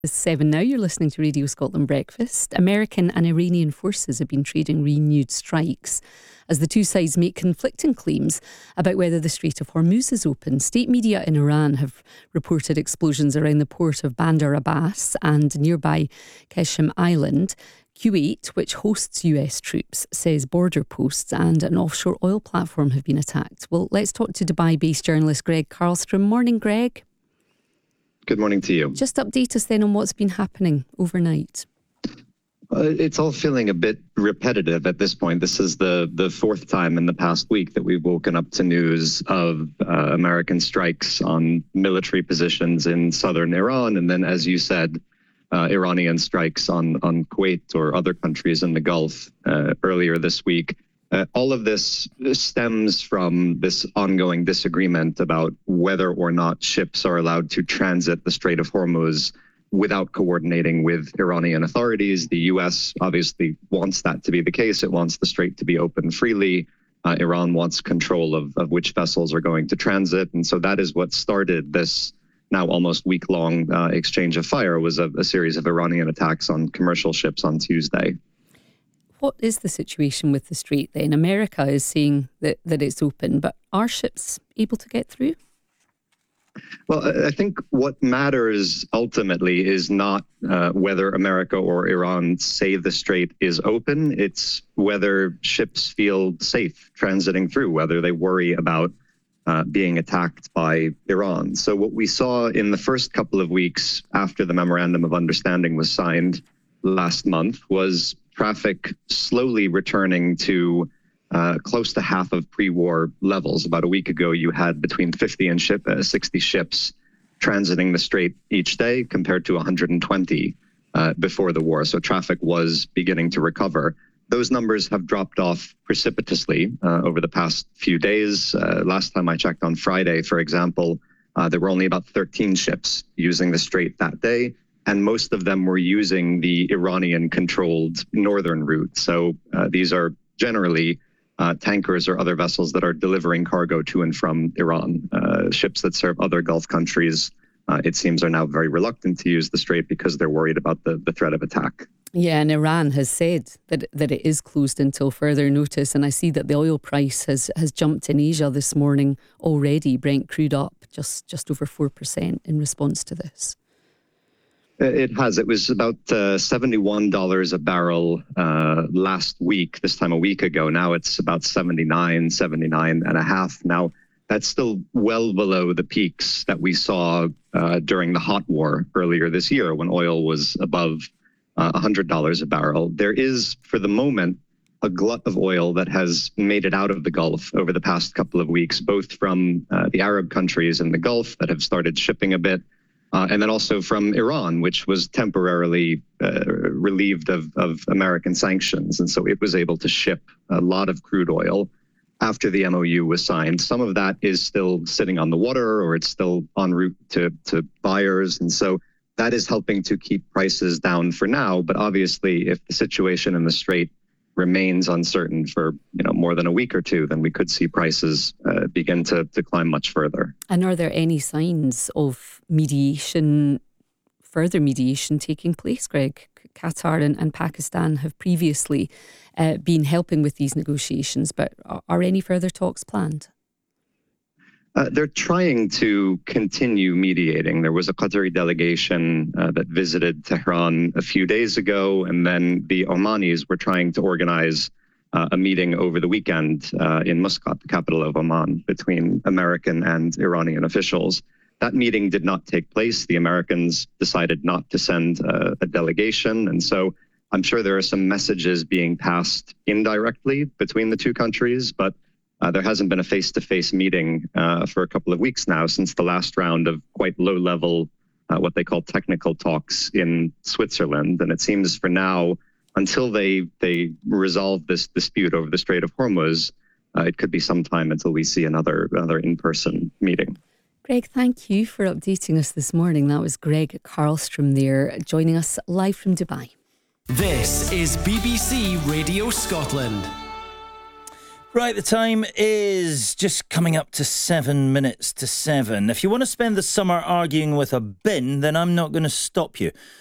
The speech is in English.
It's 7 now. You're listening to Radio Scotland Breakfast. American and Iranian forces have been trading renewed strikes as the two sides make conflicting claims about whether the Strait of Hormuz is open. State media in Iran have reported explosions around the port of Bandar Abbas and nearby Qasem Island. Kuwait, which hosts US troops, says border posts and an offshore oil platform have been attacked. Well, let's talk to Dubai-based journalist Greg Carlstrom. Morning, Greg. Good morning to you. Just update us then on what's been happening overnight. It's all feeling a bit repetitive at this point. This is the fourth time in the past week that we've woken up to news of American strikes on military positions in southern Iran. And then, as you said, Iranian strikes on Kuwait or other countries in the Gulf earlier this week. All of this stems from this ongoing disagreement about whether or not ships are allowed to transit the Strait of Hormuz without coordinating with Iranian authorities. The U.S. obviously wants that to be the case. It wants the strait to be open freely. Iran wants control of which vessels are going to transit. And so that is what started this now almost week-long exchange of fire, was a series of Iranian attacks on commercial ships on Tuesday. What is the situation with the strait then? America is saying that it's open, but are ships able to get through? Well, I think what matters ultimately is not whether America or Iran say the strait is open. It's whether ships feel safe transiting through, whether they worry about being attacked by Iran. So what we saw in the first couple of weeks after the Memorandum of Understanding was signed last month was traffic slowly returning to close to half of pre-war levels. About a week ago, you had between 50 and 60 ships transiting the strait each day compared to 120 before the war. So traffic was beginning to recover. Those numbers have dropped off precipitously over the past few days. Last time I checked on Friday, for example, there were only about 13 ships using the strait that day. And most of them were using the Iranian-controlled northern route. So these are generally tankers or other vessels that are delivering cargo to and from Iran. Ships that serve other Gulf countries, it seems, are now very reluctant to use the strait because they're worried about the threat of attack. Yeah, and Iran has said that it is closed until further notice. And I see that the oil price has jumped in Asia this morning already. Brent crude up just over 4% in response to this. It has. It was about $71 a barrel last week, this time a week ago. Now it's about 79 and a half. Now, that's still well below the peaks that we saw during the hot war earlier this year when oil was above $100 a barrel. There is, for the moment, a glut of oil that has made it out of the Gulf over the past couple of weeks, both from the Arab countries in the Gulf that have started shipping a bit, and then also from Iran, which was temporarily relieved of American sanctions. And so it was able to ship a lot of crude oil after the MOU was signed. Some of that is still sitting on the water or it's still en route to buyers. And so that is helping to keep prices down for now. But obviously, if the situation in the Strait remains uncertain for more than a week or two, then we could see prices begin to climb much further. And are there any signs of further mediation taking place, Greg? Qatar and Pakistan have previously been helping with these negotiations, but are any further talks planned? They're trying to continue mediating. There was a Qatari delegation that visited Tehran a few days ago, and then the Omanis were trying to organize a meeting over the weekend in Muscat, the capital of Oman, between American and Iranian officials. That meeting did not take place. The Americans decided not to send a delegation, and so I'm sure there are some messages being passed indirectly between the two countries, but there hasn't been a face-to-face meeting for a couple of weeks now since the last round of quite low-level, what they call technical talks in Switzerland. And it seems for now, until they resolve this dispute over the Strait of Hormuz, it could be some time until we see another in-person meeting. Greg, thank you for updating us this morning. That was Greg Carlstrom there, joining us live from Dubai. This is BBC Radio Scotland. Right, the time is just coming up to 7 minutes to 7. If you want to spend the summer arguing with a bin, then I'm not going to stop you.